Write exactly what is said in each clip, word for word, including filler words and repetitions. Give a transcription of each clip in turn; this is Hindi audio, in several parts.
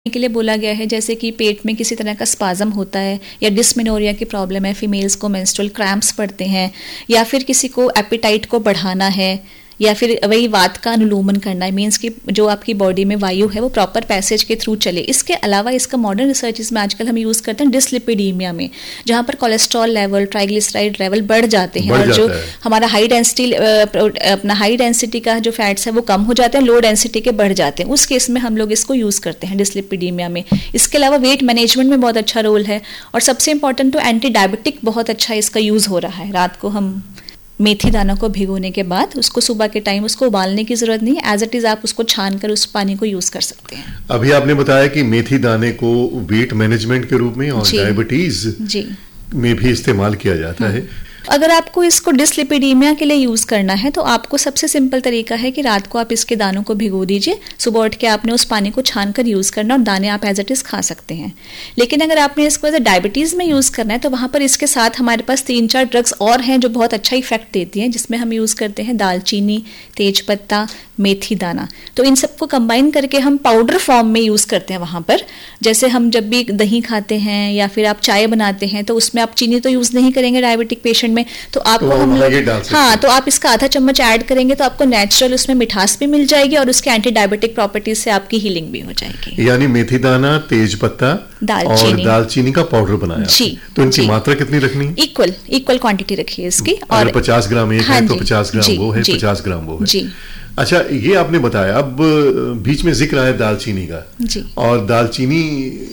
के लिए बोला गया है, जैसे कि पेट में किसी तरह का स्पाज्म होता है या डिस्मेनोरिया की प्रॉब्लम है, फीमेल्स को मेंस्ट्रुअल क्रैम्प्स पड़ते हैं, या फिर किसी को एपेटाइट को बढ़ाना है, या फिर वही वात का अनुलोमन करना है, मीन्स कि जो आपकी बॉडी में वायु है वो प्रॉपर पैसेज के थ्रू चले। इसके अलावा इसका मॉडर्न रिसर्च में आजकल हम यूज़ करते हैं डिसलिपिडीमिया में, जहाँ पर कोलेस्ट्रॉल लेवल, ट्राइग्लिसराइड लेवल बढ़ जाते हैं और जो हमारा हाई डेंसिटी अपना हाई डेंसिटी का जो फैट्स है वो कम हो जाते हैं, लो डेंसिटी के बढ़ जाते हैं। उस केस में हम लोग इसको यूज़ करते हैं डिसलिपिडीमिया में। इसके अलावा वेट मैनेजमेंट में बहुत अच्छा रोल है, और सबसे इंपॉर्टेंट तो एंटी डायबिटिक बहुत अच्छा इसका यूज़ हो रहा है। रात को हम मेथी दाना को भिगोने के बाद उसको सुबह के टाइम उसको उबालने की जरूरत नहीं है, एज इट इज आप उसको छान कर उस पानी को यूज कर सकते हैं। अभी आपने बताया कि मेथी दाने को वेट मैनेजमेंट के रूप में और डायबिटीज जी में भी इस्तेमाल किया जाता है। अगर आपको इसको डिसलिपिडीमिया के लिए यूज़ करना है तो आपको सबसे सिंपल तरीका है कि रात को आप इसके दानों को भिगो दीजिए, सुबह उठ के आपने उस पानी को छान कर यूज़ करना और दाने आप एज इट इज़ खा सकते हैं। लेकिन अगर आपने इसको एज डायबिटीज़ में यूज़ करना है तो वहाँ पर इसके साथ हमारे पास तीन चार ड्रग्स और हैं जो बहुत अच्छा इफेक्ट देती हैं, जिसमें हम यूज़ करते हैं दालचीनी, तेजपत्ता, मेथी दाना। तो इन सबको कंबाइन करके हम पाउडर फॉर्म में यूज़ करते हैं वहाँ पर। जैसे हम जब भी दही खाते हैं या फिर आप चाय बनाते हैं तो उसमें आप चीनी तो यूज़ नहीं करेंगे डायबिटिक पेशेंट में, तो आपको तो हम लोग हाँ तो आप इसका आधा चम्मच ऐड करेंगे तो आपको नेचुरल उसमें मिठास भी मिल जाएगी और उसके एंटी डायबिटिक प्रॉपर्टीज से आपकी हीलिंग भी हो जाएगी। यानी मेथी दाना, तेजपत्ता और दालचीनी का पाउडर बनाया जी। तो इनकी मात्रा कितनी रखनी है? इक्वल इक्वल क्वांटिटी रखिए इसकी। और पचास ग्राम एक है तो पचास ग्राम वो है, पचास ग्राम वो है जी। अच्छा, ये आपने बताया, अब बीच में जिक्र आया दालचीनी का जी। और दालचीनी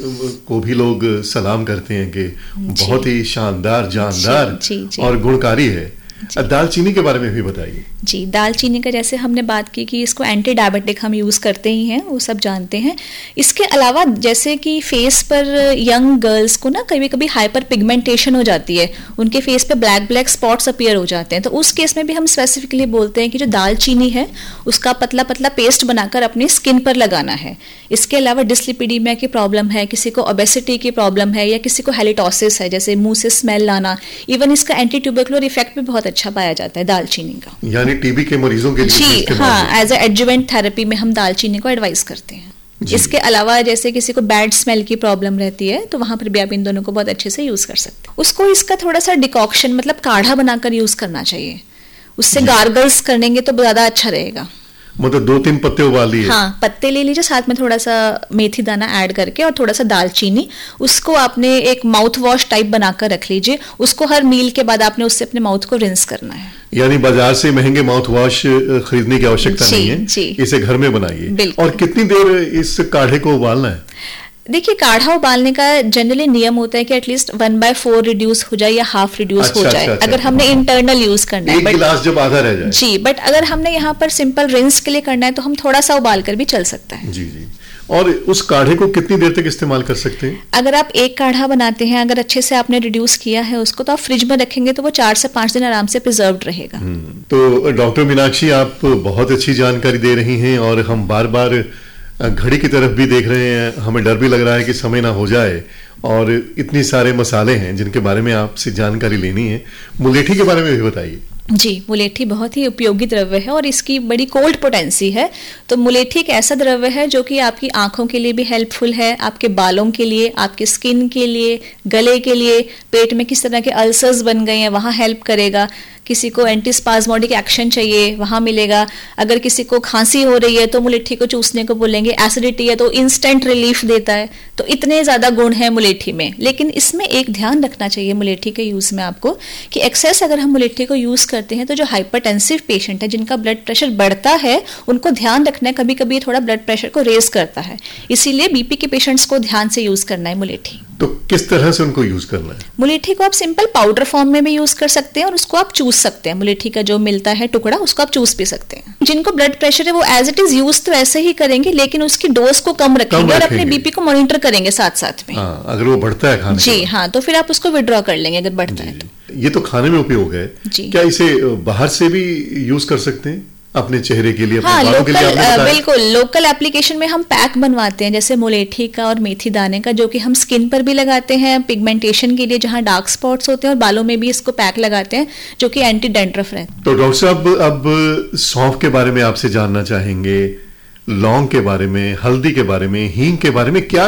को भी लोग सलाम करते हैं कि बहुत ही शानदार, जानदार जी, जी, जी। और गुणकारी है। दालचीनी के बारे में भी बताइए जी। दालचीनी का जैसे हमने बात की कि इसको एंटी डायबिटिक हम यूज़ करते ही हैं, वो सब जानते हैं। इसके अलावा जैसे कि फेस पर यंग गर्ल्स को ना कभी कभी हाइपर पिगमेंटेशन हो जाती है, उनके फेस पे ब्लैक ब्लैक स्पॉट्स अपीयर हो जाते हैं, तो उस केस में भी हम स्पेसिफिकली बोलते हैं कि जो दालचीनी है उसका पतला पतला पेस्ट बनाकर अपनी स्किन पर लगाना है। इसके अलावा डिसलिपिडीमिया की प्रॉब्लम है, किसी को ओबेसिटी की प्रॉब्लम है, या किसी को हेलिटोसिस है, जैसे मुंह से स्मेल आना, इवन इसका एंटी ट्यूबरकुलर इफेक्ट भी बहुत अच्छा पाया जाता है दालचीनी का। यानी टीबी के मरीजों के लिए जी हाँ, एज ए एडजुवेंट थेरेपी में हम दालचीनी को एडवाइस करते हैं। इसके अलावा जैसे किसी को बैड स्मेल की प्रॉब्लम रहती है तो वहां पर भी आप इन दोनों को बहुत अच्छे से यूज कर सकते हैं। उसको इसका थोड़ा सा डिकॉक्शन मतलब काढ़ा बनाकर यूज करना चाहिए, उससे गार्गल्स करेंगे तो ज्यादा अच्छा रहेगा। मतलब दो तीन पत्ते उबाल लिए, हाँ पत्ते ले लीजिए, साथ में थोड़ा सा मेथी दाना ऐड करके और थोड़ा सा दालचीनी, उसको आपने एक माउथ वॉश टाइप बनाकर रख लीजिए। उसको हर मील के बाद आपने उससे अपने माउथ को रिंस करना है। यानी बाजार से महंगे माउथ वॉश खरीदने की आवश्यकता नहीं है जी। इसे घर में बनाइए। और कितनी देर इस काढ़े को उबालना है? देखिए, काढ़ा उबालने का जनरली नियम होता है कि at least one by four reduce हो जाए या हाफ रिड्यूस अच्छा, हो जाए, अच्छा, अगर हमने इंटरनल यूज करना है। एक गिलास जब आधा रह जाए जी, बट अगर हमने यहाँ पर सिंपल रिंस के लिए करना है तो हम थोड़ा सा उबाल कर भी चल सकता है जी जी। और उस काढ़े को कितनी देर तक इस्तेमाल कर सकते हैं? अगर आप एक काढ़ा बनाते हैं, अगर अच्छे से आपने रिड्यूस किया है उसको, तो आप फ्रिज में रखेंगे तो वो चार से पांच दिन आराम से प्रिजर्व्ड रहेगा। तो डॉक्टर मीनाक्षी, आप बहुत अच्छी जानकारी दे रही हैं और हम बार बार घड़ी की तरफ भी देख रहे हैं, हमें डर भी लग रहा है कि समय ना हो जाए, और इतनी सारे मसाले हैं जिनके बारे में आपसे जानकारी लेनी है। मुलेठी के बारे में भी बताइए जी। मुलेठी बहुत ही उपयोगी द्रव्य है और इसकी बड़ी कोल्ड पोटेंसी है। तो मुलेठी एक ऐसा द्रव्य है जो कि आपकी आंखों के लिए भी हेल्पफुल है, आपके बालों के लिए, आपके स्किन के लिए, गले के लिए, पेट में किस तरह के अल्सर्स बन गए हैं वहाँ हेल्प करेगा। किसी को एंटीस्पाज्मोडिक एक्शन चाहिए वहाँ मिलेगा। अगर किसी को खांसी हो रही है तो मुलेठी को चूसने को बोलेंगे। एसिडिटी है तो इंस्टेंट रिलीफ देता है। तो इतने ज़्यादा गुण हैं मुलेठी में। लेकिन इसमें एक ध्यान रखना चाहिए मुलेठी के यूज़ में आपको, कि एक्सेस अगर हम मुलेठी को यूज़ करते हैं तो जो हाइपरटेंसिव पेशेंट है, जिनका ब्लड प्रेशर बढ़ता है, उनको ध्यान रखना है, कभी कभी थोड़ा ब्लड प्रेशर को रेज करता है, इसीलिए बीपी के पेशेंट्स को ध्यान से यूज़ करना है मुलेठी। तो किस तरह से उनको यूज करना है? मुलेठी को आप सिंपल पाउडर फॉर्म में भी यूज कर सकते हैं और उसको आप चूस सकते हैं। मुलेठी का जो मिलता है टुकड़ा, उसको आप चूस भी सकते हैं। जिनको ब्लड प्रेशर है वो एज इट इज यूज तो ऐसे ही करेंगे, लेकिन उसकी डोज को कम रखेंगे, कम रखेंगे। और अपने बीपी को मॉनिटर करेंगे साथ साथ में। हाँ, अगर वो बढ़ता है खाने जी हाँ, तो फिर आप उसको विड्रॉ कर लेंगे अगर बढ़ता है तो। ये तो खाने में उपयोग है, क्या इसे बाहर से भी यूज कर सकते हैं अपने चेहरे के लिए, अपने हाँ, बालों लोकल, के लिए? बिल्कुल लोकल एप्लीकेशन में हम पैक बनवाते हैं, जैसे मुलेठी का और मेथी दाने का, जो कि हम स्किन पर भी लगाते हैं पिगमेंटेशन के लिए, जहाँ डार्क स्पॉट्स होते हैं, और बालों में भी इसको पैक लगाते हैं जो कि एंटी डेंड्रफ रहता है। तो डॉक्टर साहब, अब सौंफ के बारे में आपसे जानना चाहेंगे। लौंग के बारे में, हल्दी के बारे में, हींग के बारे में क्या